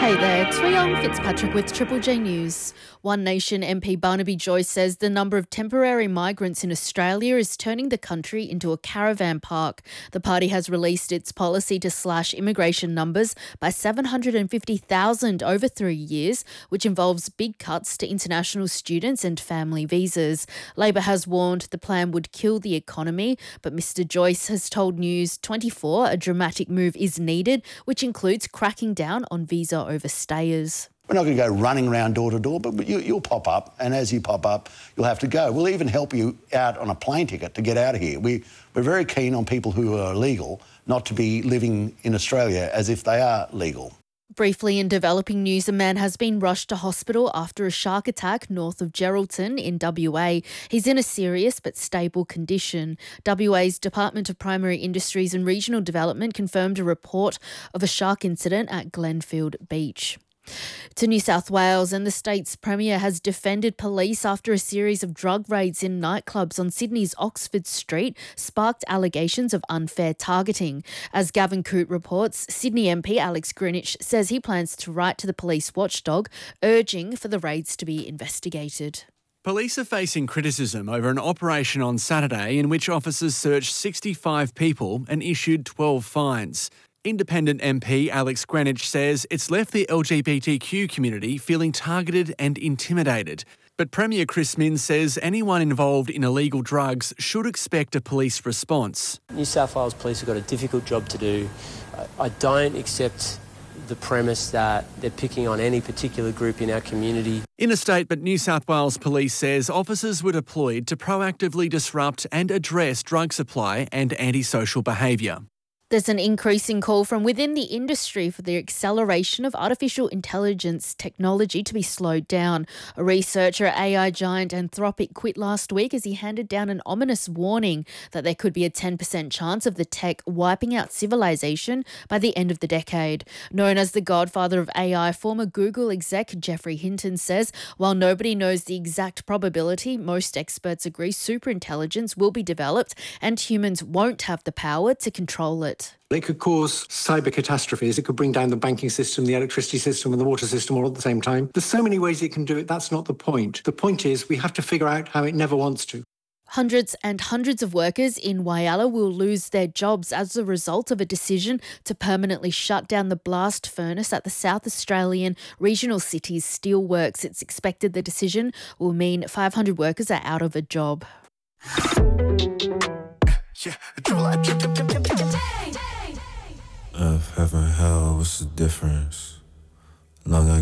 Hey there, Tweong Fitzpatrick with Triple J News. One Nation MP Barnaby Joyce says the number of temporary migrants in Australia is turning the country into a caravan park. The party has released its policy to slash immigration numbers by 750,000 over 3 years, which involves big cuts to international students and family visas. Labor has warned the plan would kill the economy, but Mr Joyce has told News 24 a dramatic move is needed, which includes cracking down on visa overstayers. We're not going to go running around door to door, but you'll pop up, and as you pop up, you'll have to go. We'll even help you out on a plane ticket to get out of here. We're very keen on people who are illegal not to be living in Australia as if they are legal. Briefly, in developing news, a man has been rushed to hospital after a shark attack north of Geraldton in WA. He's in a serious but stable condition. WA's Department of Primary Industries and Regional Development confirmed a report of a shark incident at Glenfield Beach. To New South Wales, and the state's Premier has defended police after a series of drug raids in nightclubs on Sydney's Oxford Street sparked allegations of unfair targeting. As Gavin Coote reports, Sydney MP Alex Greenwich says he plans to write to the police watchdog, urging for the raids to be investigated. Police are facing criticism over an operation on Saturday in which officers searched 65 people and issued 12 fines. Independent MP Alex Greenwich says it's left the LGBTQ community feeling targeted and intimidated. But Premier Chris Minns says anyone involved in illegal drugs should expect a police response. New South Wales Police have got a difficult job to do. I don't accept the premise that they're picking on any particular group in our community. In a statement, New South Wales Police says officers were deployed to proactively disrupt and address drug supply and antisocial behaviour. There's an increasing call from within the industry for the acceleration of artificial intelligence technology to be slowed down. A researcher at AI giant Anthropic quit last week as he handed down an ominous warning that there could be a 10% chance of the tech wiping out civilization by the end of the decade. Known as the godfather of AI, former Google exec Geoffrey Hinton says while nobody knows the exact probability, most experts agree superintelligence will be developed and humans won't have the power to control it. It could cause cyber catastrophes. It could bring down the banking system, the electricity system and the water system all at the same time. There's so many ways it can do it. That's not the point. The point is we have to figure out how it never wants to. Hundreds and hundreds of workers in Whyalla will lose their jobs as a result of a decision to permanently shut down the blast furnace at the South Australian regional city's steelworks. It's expected the decision will mean 500 workers are out of a job. Earth, heaven, hell, what's the difference? Long